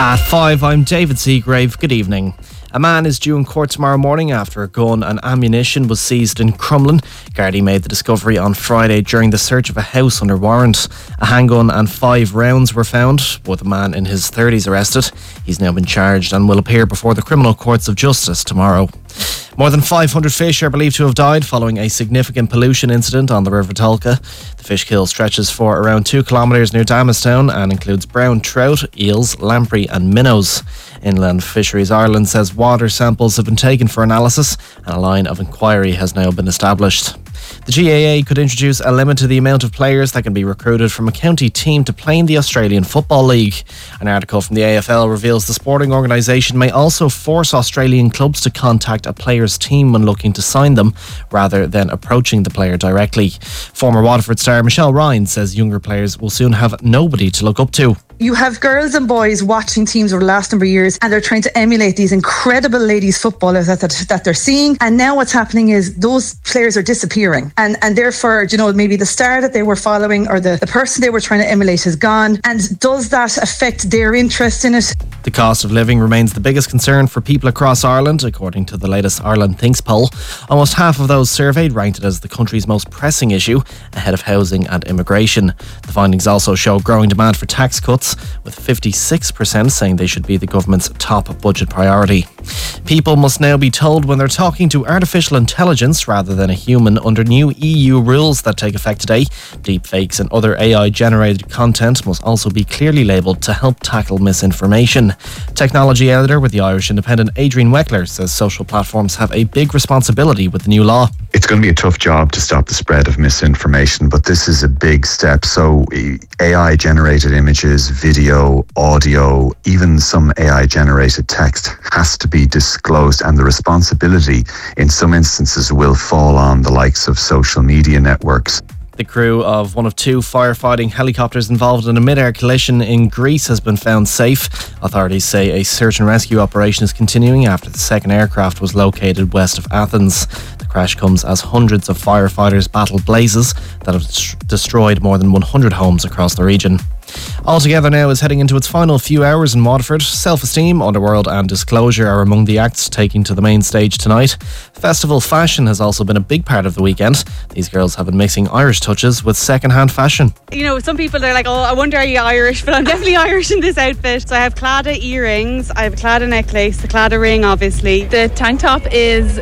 At 5, I'm David Seagrave. Good evening. A man is due in court tomorrow morning after a gun and ammunition was seized in Crumlin. Gardaí made the discovery on Friday during the search of a house under warrant. A handgun and 5 rounds were found, with a man in his 30s arrested. He's now been charged and will appear before the criminal courts of justice tomorrow. More than 500 fish are believed to have died following a significant pollution incident on the River Tolka. The fish kill stretches for around 2 kilometres near Damastown and includes brown trout, eels, lamprey and minnows. Inland Fisheries Ireland says water samples have been taken for analysis and a line of inquiry has now been established. The GAA could introduce a limit to the amount of players that can be recruited from a county team to play in the Australian Football League. An article from the AFL reveals the sporting organisation may also force Australian clubs to contact a player's team when looking to sign them, rather than approaching the player directly. Former Waterford star Michelle Ryan says younger players will soon have nobody to look up to. You have girls and boys watching teams over the last number of years and they're trying to emulate these incredible ladies footballers that they're seeing, and now what's happening is those players are disappearing and therefore, you know, maybe the star that they were following or the person they were trying to emulate is gone, and does that affect their interest in it? The cost of living remains the biggest concern for people across Ireland, according to the latest Ireland Thinks poll. Almost half of those surveyed ranked it as the country's most pressing issue, ahead of housing and immigration. The findings also show growing demand for tax cuts, with 56% saying they should be the government's top budget priority. People must now be told when they're talking to artificial intelligence rather than a human under new EU rules that take effect today. Deepfakes and other AI-generated content must also be clearly labelled to help tackle misinformation. Technology editor with the Irish Independent, Adrian Weckler, says social platforms have a big responsibility with the new law. It's going to be a tough job to stop the spread of misinformation, but this is a big step. So AI-generated images, video, audio, even some AI-generated text has to be disclosed, and the responsibility in some instances will fall on the likes of social media networks. The crew of one of 2 firefighting helicopters involved in a mid-air collision in Greece has been found safe. Authorities say a search and rescue operation is continuing after the second aircraft was located west of Athens. The crash comes as hundreds of firefighters battled blazes that have destroyed more than 100 homes across the region. All Together Now is heading into its final few hours in Waterford. Self-Esteem, Underworld and Disclosure are among the acts taking to the main stage tonight. Festival fashion has also been a big part of the weekend. These girls have been mixing Irish touches with second-hand fashion. You know, some people are like, oh, I wonder are you Irish, but I'm definitely Irish in this outfit. So I have Claddagh earrings, I have a Claddagh necklace, a Claddagh ring obviously. The tank top is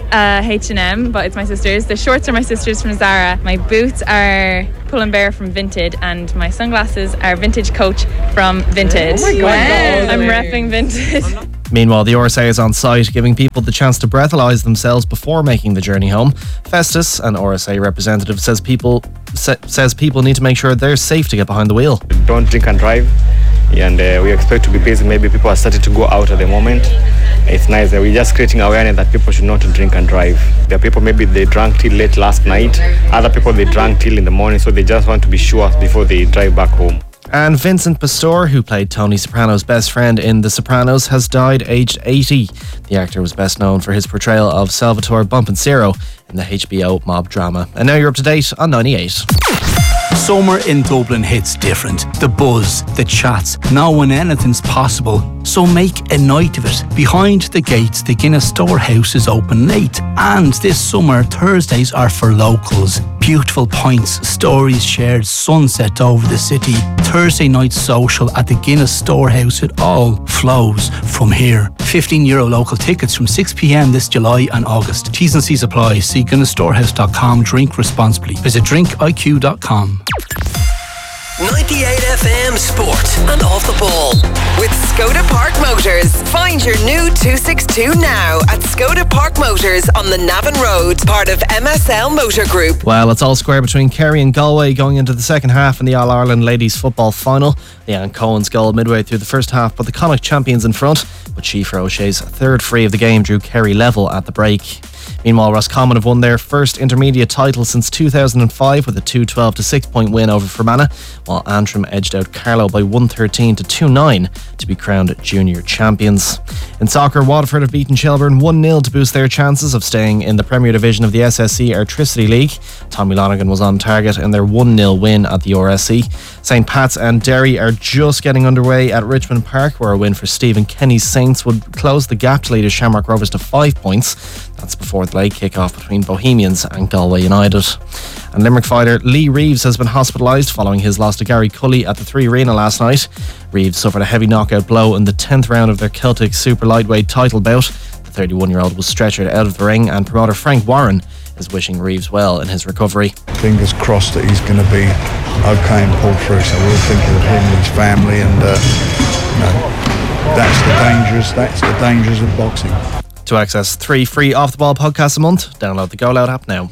H&M, but it's my sister's. The shorts are my sister's from Zara. My boots are Pull & Bear from Vinted, and my sunglasses are Vintage Coach from Vinted. Oh my God. I'm repping Vinted. Meanwhile, the RSA is on site, giving people the chance to breathalyse themselves before making the journey home. Festus, an RSA representative, says people need to make sure they're safe to get behind the wheel. Don't drink and drive, and we expect to be busy. Maybe people are starting to go out at the moment. It's nice that we're just creating awareness that people should not drink and drive. There are people, maybe they drank till late last night. Other people, they drank till in the morning, so they just want to be sure before they drive back home. And Vincent Pastore, who played Tony Soprano's best friend in The Sopranos, has died aged 80. The actor was best known for his portrayal of Salvatore Bompensero in the HBO mob drama. And now you're up to date on 98. Summer in Dublin hits different. The buzz, the chats, now when anything's possible. So make a night of it. Behind the gates, the Guinness Storehouse is open late. And this summer, Thursdays are for locals. Beautiful pints, stories shared, sunset over the city. Thursday night social at the Guinness Storehouse. It all flows from here. €15 local tickets from 6 p.m. this July and August. T's and C's apply. See GuinnessStorehouse.com. Drink responsibly. Visit drinkiq.com. 98 FM Sport and Off the Ball with Skoda Park Motors. Find your new 262 now at Skoda Park Motors on the Navan Road, part of MSL Motor Group. Well, it's all square between Kerry and Galway going into the second half in the All-Ireland Ladies Football Final. Leanne Cohen's goal midway through the first half put the Connacht champions in front, but Síofra O'Shea's third free of the game drew Kerry level at the break. Meanwhile, Roscommon have won their first intermediate title since 2005 with a 2-12-6 point win over Fermanagh, while Antrim edged out Carlow by 113-2-9 to be crowned junior champions. In soccer, Waterford have beaten Shelbourne 1-0 to boost their chances of staying in the Premier Division of the SSE Airtricity League. Tommy Lonergan was on target in their 1-0 win at the RSE. St Pat's and Derry are just getting underway at Richmond Park, where a win for Stephen Kenny's Saints would close the gap to leaders Shamrock Rovers to 5 points. That's before the late kick-off between Bohemians and Galway United. And Limerick fighter Lee Reeves has been hospitalised following his loss to Gary Cully at the Three Arena last night. Reeves suffered a heavy knockout blow in the 10th round of their Celtic Super Lightweight title bout. The 31-year-old was stretchered out of the ring, and promoter Frank Warren is wishing Reeves well in his recovery. Fingers crossed that he's going to be okay and pull through, so we're thinking of him and his family, and that's the dangers of boxing. To access 3 free Off The Ball podcasts a month, download the Go Loud app now.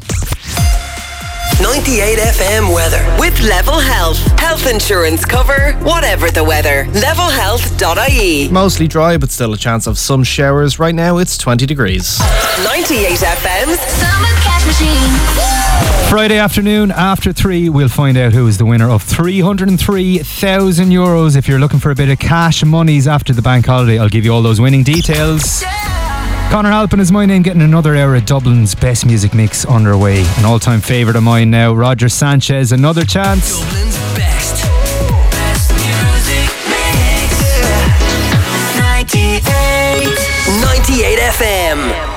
98 FM weather with Level Health. Health insurance cover, whatever the weather. Levelhealth.ie. Mostly dry, but still a chance of some showers. Right now it's 20 degrees. 98 FM's Summer Cash Machine. Friday afternoon after 3, we'll find out who is the winner of €303,000. If you're looking for a bit of cash monies after the bank holiday, I'll give you all those winning details. Connor Halpin is my name, getting another hour of Dublin's best music mix underway. An all-time favourite of mine now, Roger Sanchez, another chance. Dublin's best music mix. 98 98 FM.